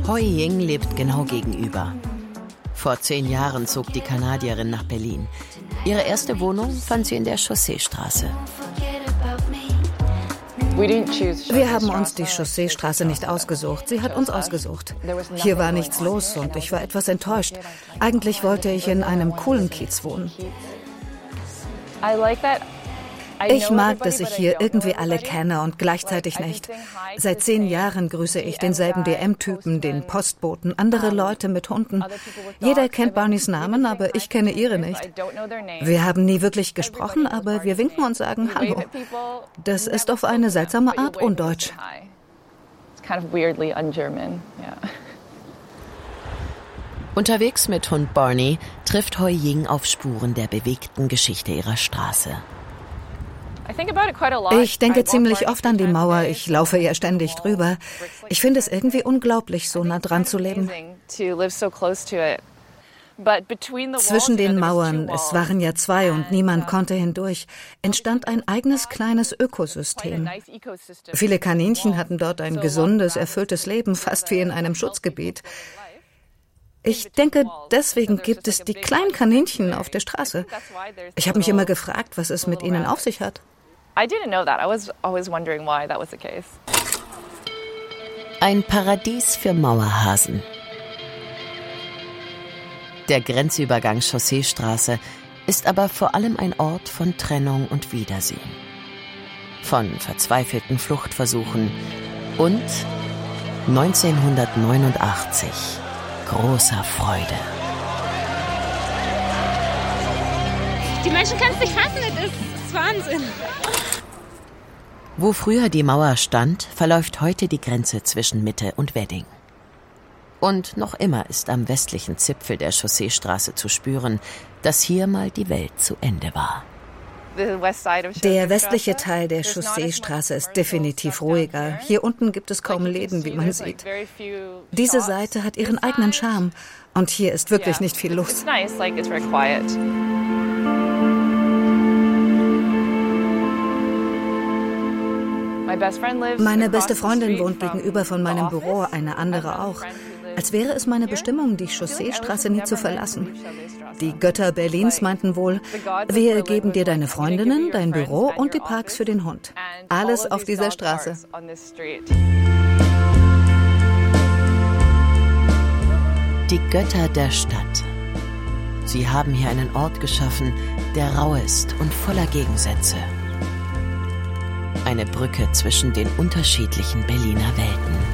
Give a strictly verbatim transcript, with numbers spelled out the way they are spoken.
Hoi Ying lebt genau gegenüber. Vor zehn Jahren zog die Kanadierin nach Berlin. Ihre erste Wohnung fand sie in der Chausseestraße. Wir haben uns die Chausseestraße nicht ausgesucht. Sie hat uns ausgesucht. Hier war nichts los und ich war etwas enttäuscht. Eigentlich wollte ich in einem coolen Kiez wohnen. Ich mag, dass ich hier irgendwie alle kenne und gleichzeitig nicht. Seit zehn Jahren grüße ich denselben D M-Typen, den Postboten, andere Leute mit Hunden. Jeder kennt Barneys Namen, aber ich kenne ihre nicht. Wir haben nie wirklich gesprochen, aber wir winken und sagen Hallo. Das ist auf eine seltsame Art undeutsch. Unterwegs mit Hund Barney trifft Hoi Ying auf Spuren der bewegten Geschichte ihrer Straße. Ich denke ziemlich oft an die Mauer. Ich laufe ja ständig drüber. Ich finde es irgendwie unglaublich, so nah dran zu leben. Zwischen den Mauern, es waren ja zwei und niemand konnte hindurch, entstand ein eigenes kleines Ökosystem. Viele Kaninchen hatten dort ein gesundes, erfülltes Leben, fast wie in einem Schutzgebiet. Ich denke, deswegen gibt es die kleinen Kaninchen auf der Straße. Ich habe mich immer gefragt, was es mit ihnen auf sich hat. Ein Paradies für Mauerhasen. Der Grenzübergang Chausseestraße ist aber vor allem ein Ort von Trennung und Wiedersehen. Von verzweifelten Fluchtversuchen und neunzehnhundertneunundachtzig großer Freude. Die Menschen können es nicht fassen, das ist Wahnsinn. Wo früher die Mauer stand, verläuft heute die Grenze zwischen Mitte und Wedding. Und noch immer ist am westlichen Zipfel der Chausseestraße zu spüren, dass hier mal die Welt zu Ende war. Der westliche Teil der Chausseestraße ist definitiv ruhiger. Hier unten gibt es kaum Läden, wie man sieht. Diese Seite hat ihren eigenen Charme und hier ist wirklich nicht viel los. Meine beste Freundin wohnt gegenüber von meinem Büro, eine andere auch. Als wäre es meine Bestimmung, die Chausseestraße nie zu verlassen. Die Götter Berlins meinten wohl, wir geben dir deine Freundinnen, dein Büro und die Parks für den Hund. Alles auf dieser Straße. Die Götter der Stadt. Sie haben hier einen Ort geschaffen, der rau ist und voller Gegensätze. Eine Brücke zwischen den unterschiedlichen Berliner Welten.